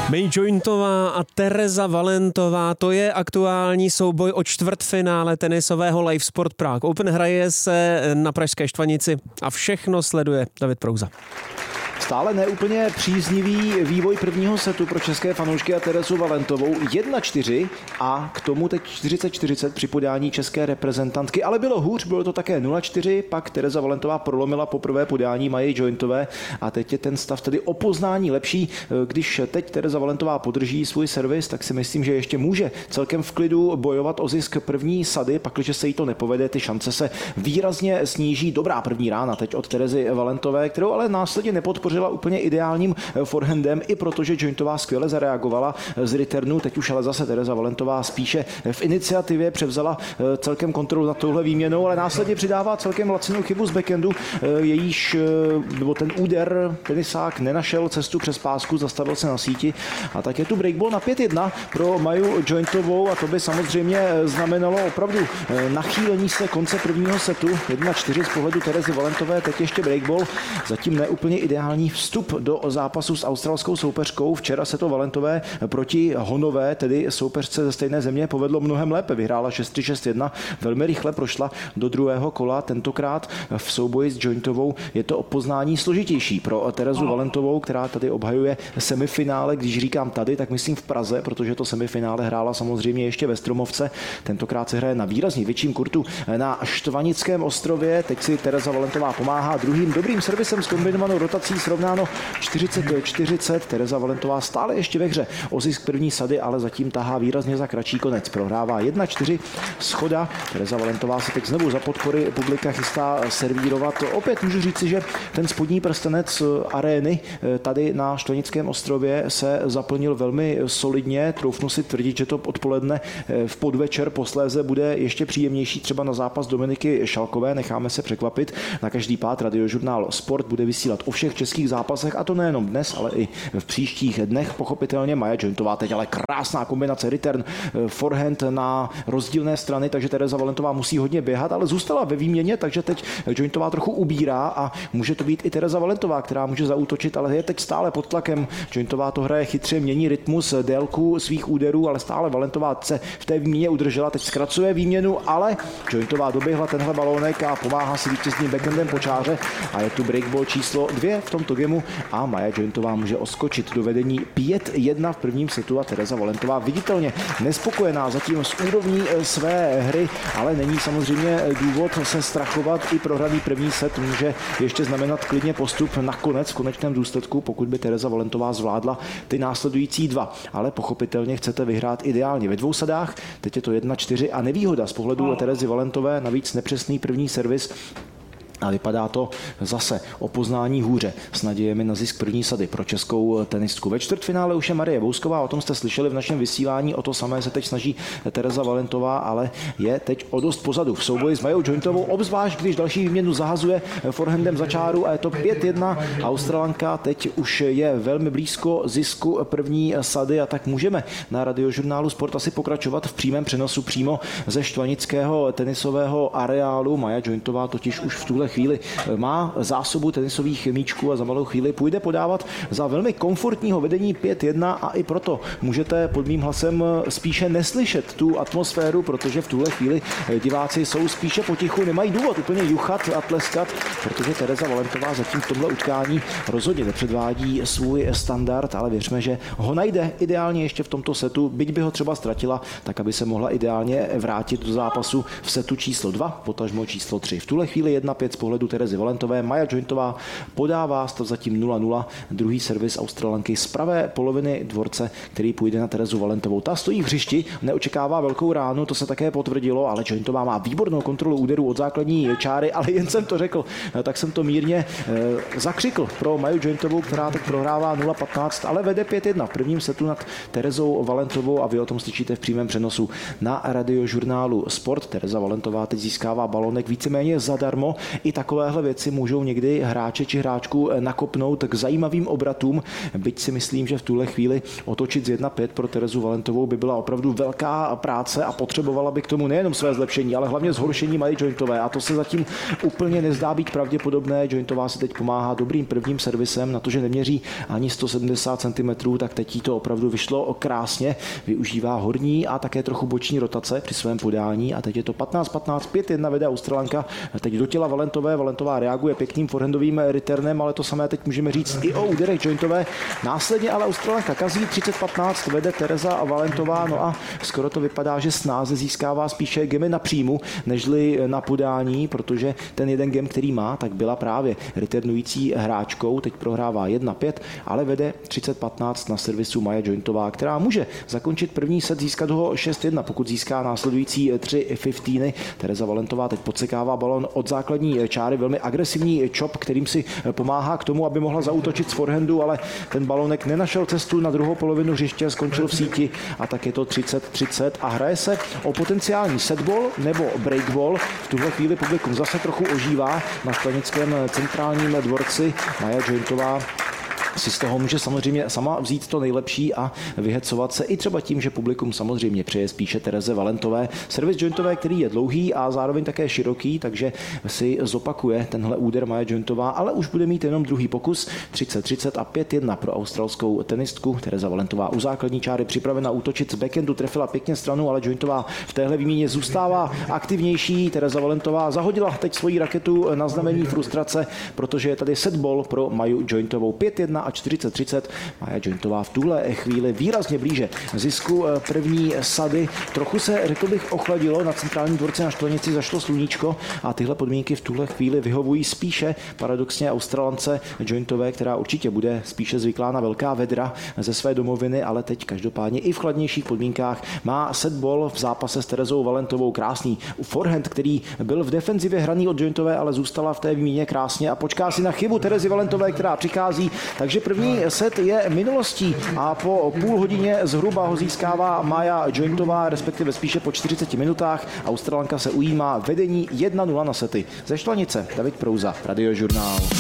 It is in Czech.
May Jointová a Tereza Valentová, to je aktuální souboj o čtvrtfinále tenisového Live Sport Prague Open. Hraje se na pražské Štvanici a všechno sleduje David Prouza. Stále neúplně příznivý vývoj prvního setu pro české fanoušky a Terezu Valentovou 1-4 a k tomu teď 40-40 při podání české reprezentantky, ale bylo hůř, bylo to také 0-4, pak Tereza Valentová prolomila poprvé podání Maji Jointové a teď je ten stav tedy o poznání lepší. Když teď Tereza Valentová podrží svůj servis, tak si myslím, že ještě může celkem v klidu bojovat o zisk první sady, pakliže se jí to nepovede, ty šance se výrazně sníží. Dobrá první rána teď od Terezy Valentové, kterou ale následně nepodpořila úplně ideálním forehandem, i protože Jointová skvěle zareagovala z returnu. Teď už ale zase Tereza Valentová spíše v iniciativě převzala celkem kontrolu nad touhle výměnou, ale následně přidává celkem lacinou chybu z backhandu, jejíž nebo ten úder tenisák nenašel cestu přes pásku, zastavil se na síti a tak je tu breakball na 5-1 pro Maju Jointovou a to by samozřejmě znamenalo opravdu nachýlení se konce prvního setu. 1-4 z pohledu Terezy Valentové, teď ještě breakball, zatím neúplně ideální vstup do zápasu s australskou soupeřkou. Včera se to Valentové proti Honové, tedy soupeřce ze stejné země, povedlo mnohem lépe. Vyhrála 6-3, 6-1, velmi rychle prošla do druhého kola. Tentokrát v souboji s Jointovou je to poznání složitější pro Terezu Valentovou, která tady obhajuje semifinále. Když říkám tady, tak myslím v Praze, protože to semifinále hrála samozřejmě ještě ve Stromovce. Tentokrát se hraje na výrazně větším kurtu na Štvanickém ostrově. Teď si Tereza Valentová pomáhá druhým dobrým servisem s kombinovanou rotací, srovnáno 40-40. Tereza Valentová stále ještě ve hře o zisk první sady, ale zatím tahá výrazně za kratší konec. Prohrává 1-4 schoda. Tereza Valentová se teď znovu za podpory publika chystá servírovat. Opět můžu říci, že ten spodní prstenec arény tady na Štvanickém ostrově se zaplnil velmi solidně. Troufnu si tvrdit, že to odpoledne v podvečer posléze bude ještě příjemnější třeba na zápas Dominiky Šalkové. Necháme se překvapit. Na každý pád Radiožurnál Sport bude vysílat o všech českých zápasech, a to nejenom dnes, ale i v příštích dnech. Pochopitelně Maja Jointová teď ale krásná kombinace return, forehand na rozdílné strany, takže Tereza Valentová musí hodně běhat, ale zůstala ve výměně, takže teď Jointová trochu ubírá a může to být i Tereza Valentová, která může zaútočit, ale je teď stále pod tlakem. Jointová to hraje chytře, mění rytmus, délku svých úderů, ale stále Valentová se v té výměně udržela, teď zkracuje výměnu, ale Jointová doběhla tenhle balónek a pomáhá si vítězným backhandem po čáře a je tu breakball číslo 2 v tomto gemu a Maja Jointová může oskočit do vedení 5-1 v prvním setu a Tereza Valentová viditelně nespokojená zatím s úrovní své hry, ale není samozřejmě důvod se strachovat. I prohraný první set může ještě znamenat klidně postup nakonec v konečném důsledku, pokud by Tereza Valentová zvládla ty následující dva. Ale pochopitelně chcete vyhrát ideálně ve dvou sadách. Teď je to 1-4 a nevýhoda z pohledu Terezy Valentové, navíc nepřesný první servis. A vypadá to zase o poznání hůře s nadějemi na zisk první sady pro českou tenistku. Ve čtvrtfinále už je Marie Vousková, o tom jste slyšeli v našem vysílání, o to samé se teď snaží Tereza Valentová, ale je teď o dost pozadu v souboji s Majou Jointovou, obzvlášť když další výměnu zahazuje forehandem za čáru a je to 5-1. Australanka teď už je velmi blízko zisku první sady a tak můžeme na Radiožurnálu Sport asi pokračovat v přímém přenosu přímo ze štvanického tenisového areálu. Maja Jointová totiž už v tuhle chvíli má zásobu tenisových míčků a za malou chvíli půjde podávat za velmi komfortního vedení 5-1 a i proto můžete pod mým hlasem spíše neslyšet tu atmosféru, protože v tuhle chvíli diváci jsou spíše potichu, nemají důvod úplně juchat a tleskat, protože Tereza Valentová zatím v tomhle utkání rozhodně nepředvádí svůj standard, ale věřme, že ho najde ideálně ještě v tomto setu, byť by ho třeba ztratila, tak aby se mohla ideálně vrátit do zápasu v setu číslo 2, potažmo číslo 3. V tuhle chvíli 1-5 z pohledu Terezy Valentové. Maja Jointová podává, stav zatím 0-0. Druhý servis Australanky z pravé poloviny dvorce, který půjde na Terezu Valentovou. Ta stojí v hřišti, neočekává velkou ránu, to se také potvrdilo, ale Jointová má výbornou kontrolu úderů od základní čáry, ale jen jsem to řekl, tak jsem to mírně zakřikl pro Maju Jointovou, která teď prohrává 0-15, ale vede 5-1 v prvním setu nad Terezou Valentovou a vy o tom slyšíte v přímém přenosu na Radiožurnálu Sport. Tereza Valentová teď získává balonek víceméně zadarmo, i takovéhle věci můžou někdy hráče či hráčku nakopnout k zajímavým obratům, byť si myslím, že v tuhle chvíli otočit z 1-5 pro Terezu Valentovou by byla opravdu velká práce a potřebovala by k tomu nejenom své zlepšení, ale hlavně zhoršení Maji Jointové a to se zatím úplně nezdá být pravděpodobné. Jointová si teď pomáhá dobrým prvním servisem, na to, že neměří ani 170 cm, tak teď jí to opravdu vyšlo krásně. Využívá horní a také trochu boční rotace při svém podání a teď je to 15-15, 5-1 vede Australanka. Teď do těla Valentové, Valentová reaguje pěkným forehandovým returnem, ale to samé teď můžeme říct i o úderech Jointové. Následně ale Australanka kazí, 30-15 vede Tereza Valentová, no a skoro to vypadá, že snáze získává spíše gemy na příjmu, nežli na podání, protože ten jeden gem, který má, tak byla právě returnující hráčkou, teď prohrává 1-5, ale vede 30-15 na servisu Maja Jointová, která může zakončit první set, získat ho 6-1, pokud získá následující 3 15. Tereza Valentová teď podsekává balon od základní čáry, velmi agresivní chop, kterým si pomáhá k tomu, aby mohla zaútočit z forehandu, ale ten balonek nenašel cestu na druhou polovinu hřiště, skončil v síti a tak je to 30-30 a hraje se o potenciální setball nebo breakball. V tuhle chvíli publikum zase trochu ožívá na Štvanickém centrálním dvorci. Maja Jointová si z toho může samozřejmě sama vzít to nejlepší a vyhecovat se i třeba tím, že publikum samozřejmě přeje spíše Tereze Valentové. Servis Jointové, který je dlouhý a zároveň také široký, takže si zopakuje tenhle úder Maja Jointová, ale už bude mít jenom druhý pokus. 30-30 a 5-1 pro australskou tenistku. Tereza Valentová u základní čáry připravena útočit z backhandu, trefila pěkně stranu, ale Jointová v téhle výměně zůstává aktivnější. Tereza Valentová zahodila teď svoji raketu na znamení frustrace, protože je tady setball pro Maju Jointovou. 5-1 a 40-30. Maja Jointová v tuhle chvíli výrazně blíže zisku první sady. Trochu se, řekl bych, ochladilo na centrálním dvorci na Štvanici, zašlo sluníčko a tyhle podmínky v tuhle chvíli vyhovují spíše paradoxně Australance Jointové, která určitě bude spíše zvyklá na velká vedra ze své domoviny, ale teď každopádně i v chladnějších podmínkách má setball v zápase s Terezou Valentovou. Krásný forehand, který byl v defenzivě hraný od Jointové, ale zůstala v té výměně krásně a počká si na chybu Terezy Valentové, která přichází, takže první set je minulostí a po půl hodině zhruba ho získává Maja Jointová, respektive spíše po 40 minutách. Australanka se ujímá vedení 1-0 na sety. Ze Štvanice David Prouza, Radiožurnál.